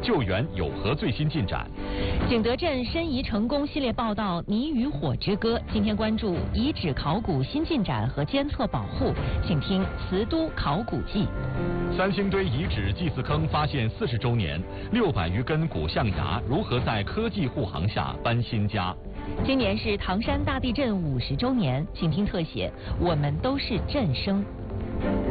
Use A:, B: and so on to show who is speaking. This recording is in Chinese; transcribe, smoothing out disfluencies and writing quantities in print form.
A: 救援有何最新进展？
B: 景德镇申遗成功系列报道《泥与火之歌》，今天关注遗址考古新进展和监测保护，请听《瓷都考古记》。
A: 三星堆遗址祭祀坑发现40周年，600余根古象牙如何在科技护航下搬新家？
B: 今年是唐山大地震50周年，请听特写《我们都是震声》。